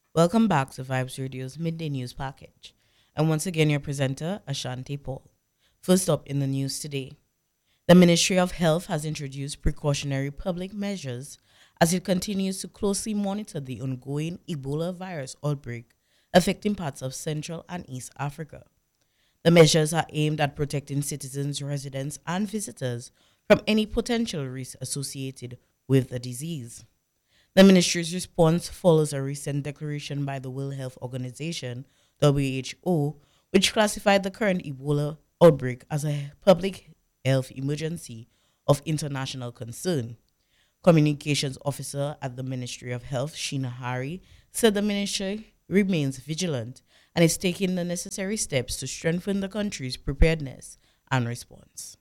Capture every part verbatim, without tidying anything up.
Welcome back to Vibes Radio's Midday News Package. And once again, your presenter, Ashanti Paul. First up in the news today, the Ministry of Health has introduced precautionary public measures as it continues to closely monitor the ongoing Ebola virus outbreak affecting parts of Central and East Africa. The measures are aimed at protecting citizens, residents, and visitors from any potential risk associated with the disease. The ministry's response follows a recent declaration by the World Health Organization, W H O, which classified the current Ebola outbreak as a public health emergency of international concern. Communications officer at the Ministry of Health, Sheena Hari, said the ministry remains vigilant and is taking the necessary steps to strengthen the country's preparedness and response.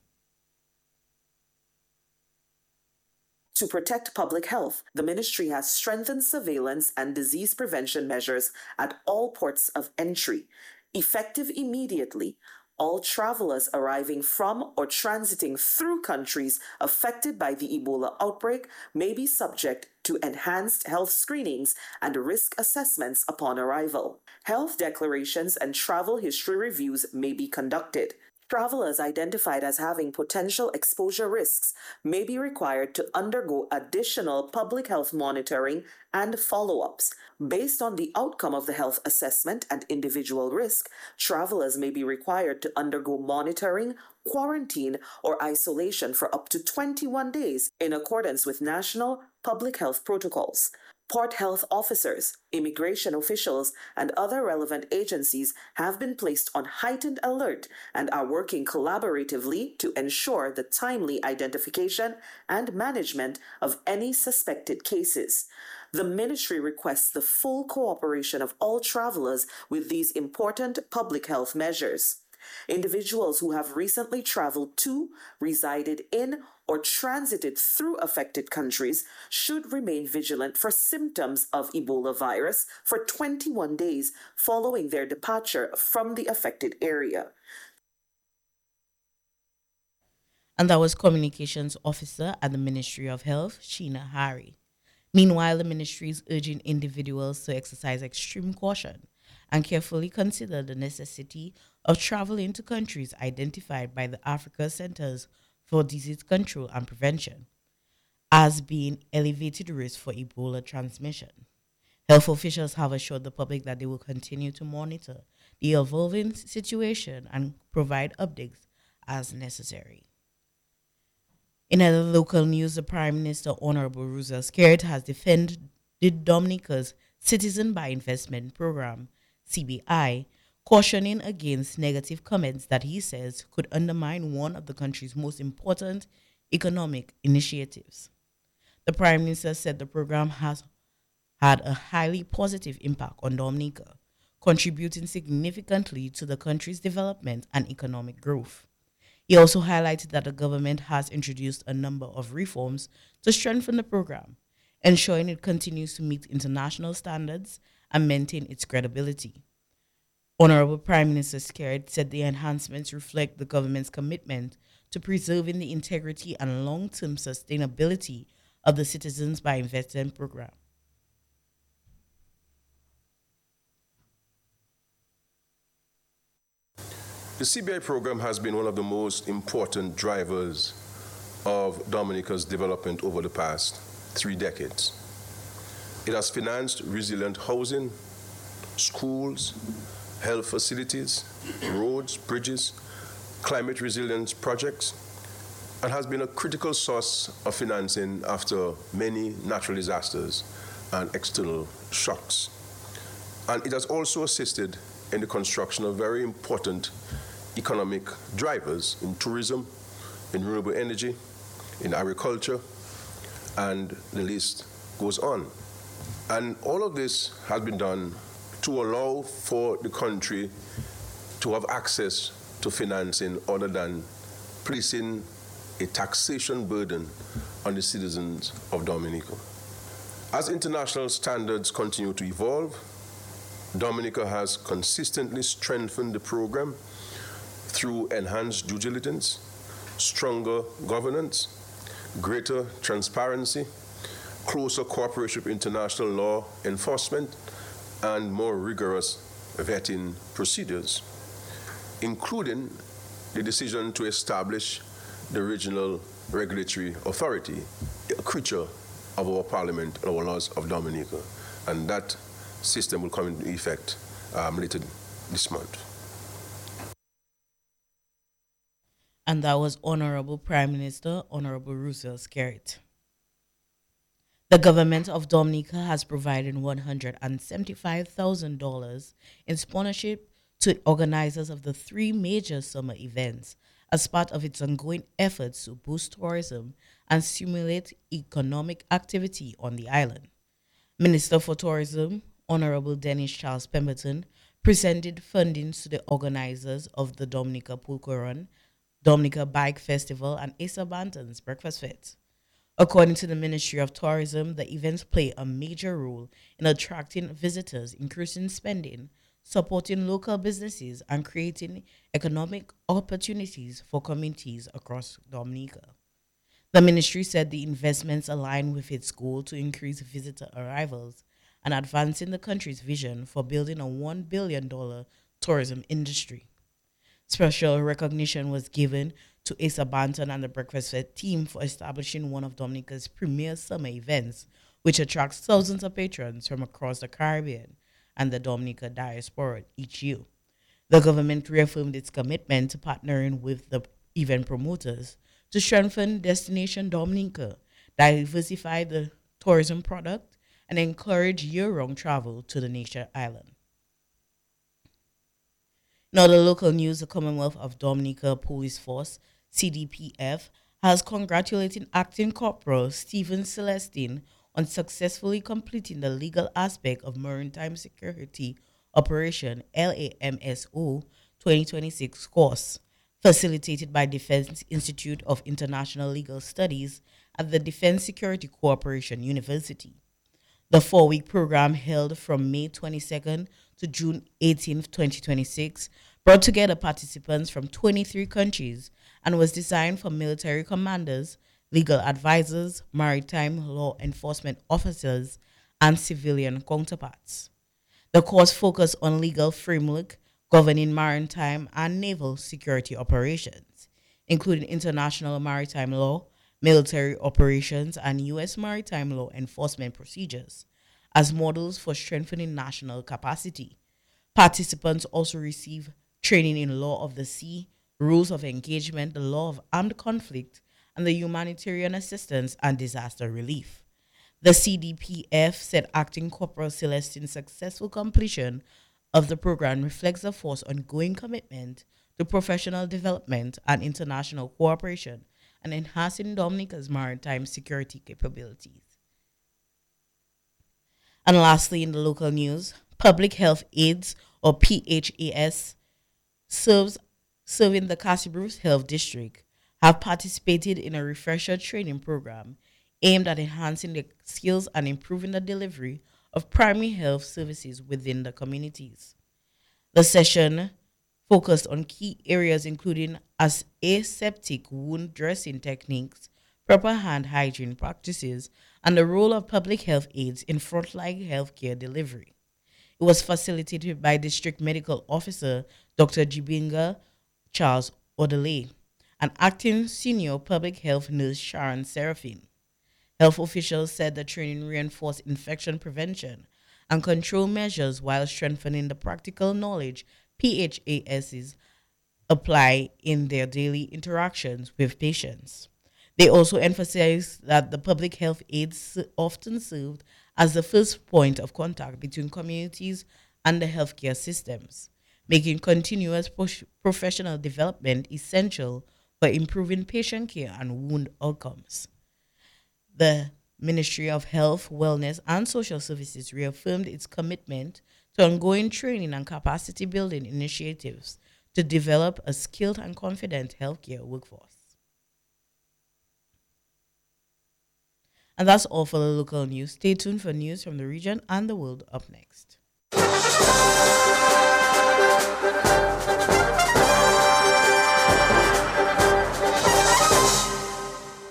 To protect public health, the ministry has strengthened surveillance and disease prevention measures at all ports of entry. Effective immediately, all travelers arriving from or transiting through countries affected by the Ebola outbreak may be subject to enhanced health screenings and risk assessments upon arrival. Health declarations and travel history reviews may be conducted. Travelers identified as having potential exposure risks may be required to undergo additional public health monitoring and follow-ups. Based on the outcome of the health assessment and individual risk, travelers may be required to undergo monitoring, quarantine, or isolation for up to twenty-one days in accordance with national public health protocols. Port health officers, immigration officials, and other relevant agencies have been placed on heightened alert and are working collaboratively to ensure the timely identification and management of any suspected cases. The ministry requests the full cooperation of all travelers with these important public health measures. Individuals who have recently traveled to, resided in, or transited through affected countries should remain vigilant for symptoms of Ebola virus for twenty-one days following their departure from the affected area. And that was Communications Officer at the Ministry of Health, Sheena Hari. Meanwhile, the ministry is urging individuals to exercise extreme caution and carefully consider the necessity of traveling to countries identified by the Africa Centers for Disease Control and Prevention as being elevated risk for Ebola transmission. Health officials have assured the public that they will continue to monitor the evolving situation and provide updates as necessary. In other local news, the Prime Minister, Honorable Roosevelt Skerrit, has defended Dominica's Citizen by Investment Program, C B I, cautioning against negative comments that he says could undermine one of the country's most important economic initiatives. The Prime Minister said the program has had a highly positive impact on Dominica, contributing significantly to the country's development and economic growth. He also highlighted that the government has introduced a number of reforms to strengthen the program, ensuring it continues to meet international standards and maintain its credibility. Honorable Prime Minister Skerrit said the enhancements reflect the government's commitment to preserving the integrity and long-term sustainability of the Citizens by Investment program. The C B I program has been one of the most important drivers of Dominica's development over the past three decades. It has financed resilient housing, schools, health facilities, roads, bridges, climate resilience projects, and has been a critical source of financing after many natural disasters and external shocks. And it has also assisted in the construction of very important economic drivers in tourism, in renewable energy, in agriculture, and the list goes on. And all of this has been done to allow for the country to have access to financing other than placing a taxation burden on the citizens of Dominica. As international standards continue to evolve, Dominica has consistently strengthened the program through enhanced due diligence, stronger governance, greater transparency, closer cooperation with international law enforcement, and more rigorous vetting procedures, including the decision to establish the Regional Regulatory Authority, a creature of our Parliament and our laws of Dominica. And that system will come into effect um, later this month. And that was Honorable Prime Minister, Honorable Roosevelt Skerrit. The government of Dominica has provided one hundred seventy-five thousand dollars in sponsorship to organizers of the three major summer events as part of its ongoing efforts to boost tourism and stimulate economic activity on the island. Minister for Tourism, Honorable Dennis Charles Pemberton, presented funding to the organizers of the Dominica Pulko Run, Dominica Bike Festival, and Asa Banton's Breakfast Fete. According to the Ministry of Tourism, the events play a major role in attracting visitors, increasing spending, supporting local businesses, and creating economic opportunities for communities across Dominica. The ministry said the investments align with its goal to increase visitor arrivals and advancing the country's vision for building a one billion dollars tourism industry. Special recognition was given to Asa Banton and the Breakfast Fete team for establishing one of Dominica's premier summer events, which attracts thousands of patrons from across the Caribbean and the Dominica diaspora each year. The government reaffirmed its commitment to partnering with the event promoters to strengthen Destination Dominica, diversify the tourism product, and encourage year-round travel to the nation island. In other local news, the Commonwealth of Dominica Police Force, C D P F, has congratulated Acting Corporal Stephen Celestine on successfully completing the legal aspect of Maritime Security Operation L A M S O twenty twenty-six course, facilitated by Defense Institute of International Legal Studies at the Defense Security Cooperation University. The four-week program, held from May twenty-second to June eighteenth, twenty twenty-six, brought together participants from twenty-three countries and was designed for military commanders, legal advisors, maritime law enforcement officers, and civilian counterparts. The course focused on legal framework governing maritime and naval security operations, including international maritime law, military operations, and U S maritime law enforcement procedures, as models for strengthening national capacity. Participants also receive training in law of the sea, rules of engagement, the law of armed conflict, and the humanitarian assistance and disaster relief. The C D P F said Acting Corporal Celestine's successful completion of the program reflects the force's ongoing commitment to professional development and international cooperation and enhancing Dominica's maritime security capabilities. And lastly, in the local news, Public Health Aides, or P H A S, serves serving the Castle Bruce Health District, have participated in a refresher training program aimed at enhancing the skills and improving the delivery of primary health services within the communities. The session focused on key areas including as aseptic wound dressing techniques, proper hand hygiene practices, and the role of public health aides in frontline healthcare delivery. It was facilitated by District Medical Officer Doctor Jibinga Charles Odelay and Acting Senior Public Health Nurse Sharon Seraphine. Health officials said the training reinforced infection prevention and control measures while strengthening the practical knowledge P H A Ss apply in their daily interactions with patients. They also emphasized that the public health aides often served as the first point of contact between communities and the healthcare systems, making continuous professional development essential for improving patient care and wound outcomes. The Ministry of Health, Wellness, and Social Services reaffirmed its commitment to ongoing training and capacity building initiatives to develop a skilled and confident healthcare workforce. And that's all for the local news. Stay tuned for news from the region and the world up next.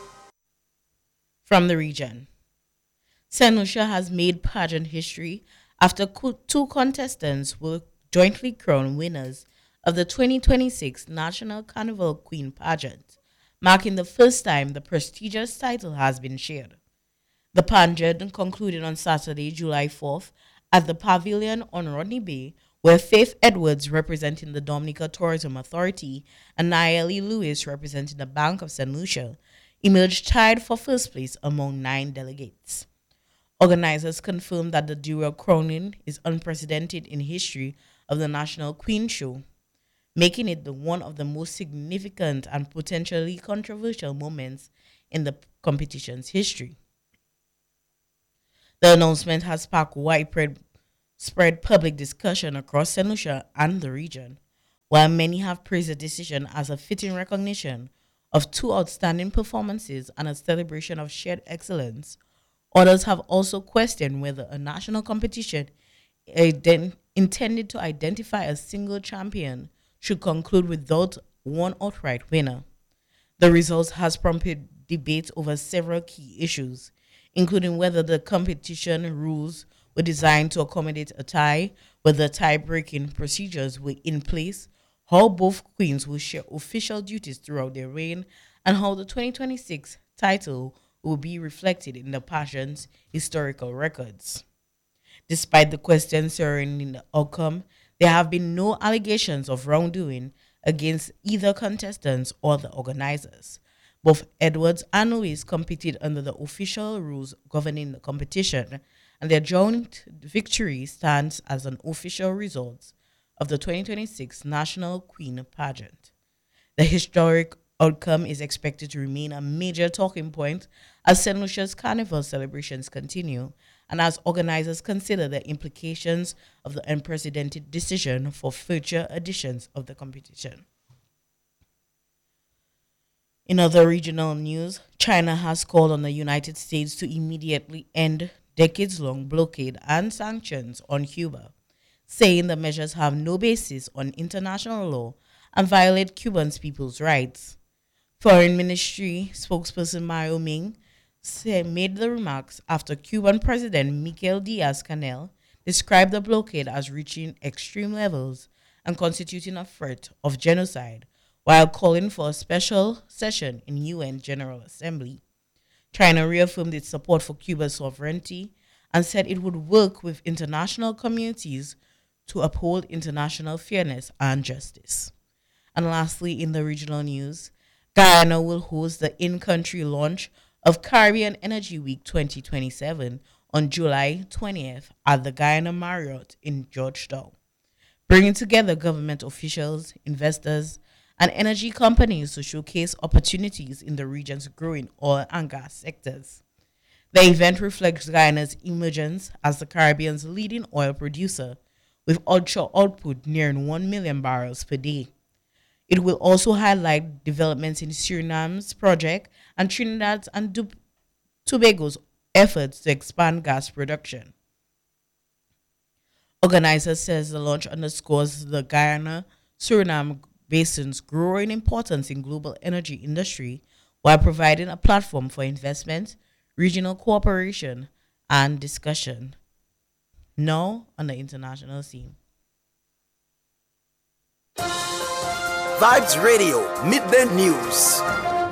From the region, Saint Lucia has made pageant history after co- two contestants were jointly crowned winners of the twenty twenty-six National Carnival Queen pageant, marking the first time the prestigious title has been shared. The pageant concluded on Saturday, July fourth, at the Pavilion on Rodney Bay, where Faith Edwards, representing the Dominica Tourism Authority, and Nayeli Lewis, representing the Bank of Saint Lucia, emerged tied for first place among nine delegates. Organizers confirmed that the dual crowning is unprecedented in history of the National Queen Show, making it the one of the most significant and potentially controversial moments in the competition's history. The announcement has sparked widespread spread public discussion across Saint Lucia and the region. While many have praised the decision as a fitting recognition of two outstanding performances and a celebration of shared excellence, others have also questioned whether a national competition ident- intended to identify a single champion should conclude without one outright winner. The results has prompted debate over several key issues, including whether the competition rules were designed to accommodate a tie, whether tie-breaking procedures were in place, how both queens will share official duties throughout their reign, and how the twenty twenty-six title will be reflected in the pageant's historical records. Despite the questions surrounding the outcome, there have been no allegations of wrongdoing against either contestants or the organizers. Both Edwards and Lewis competed under the official rules governing the competition, and their joint victory stands as an official result of the twenty twenty-six National Queen pageant. The historic outcome is expected to remain a major talking point as Saint Lucia's Carnival celebrations continue and as organizers consider the implications of the unprecedented decision for future editions of the competition. In other regional news, China has called on the United States to immediately end decades-long blockade and sanctions on Cuba, saying the measures have no basis on international law and violate Cuban people's rights. Foreign Ministry spokesperson Mario Ming say, made the remarks after Cuban President Miguel Diaz-Canel described the blockade as reaching extreme levels and constituting a threat of genocide, while calling for a special session in U N General Assembly. China reaffirmed its support for Cuba's sovereignty and said it would work with international communities to uphold international fairness and justice. And lastly, in the regional news, Guyana will host the in-country launch of Caribbean Energy Week twenty twenty-seven on July twentieth at the Guyana Marriott in Georgetown, bringing together government officials, investors, and energy companies to showcase opportunities in the region's growing oil and gas sectors. The event reflects Guyana's emergence as the Caribbean's leading oil producer, with offshore output nearing one million barrels per day. It will also highlight developments in Suriname's project and Trinidad and Dub- Tobago's efforts to expand gas production. Organizers says the launch underscores the Guyana-Suriname basin's growing importance in global energy industry while providing a platform for investment, regional cooperation, and discussion. Now on the international scene. Vibes Radio Midday News.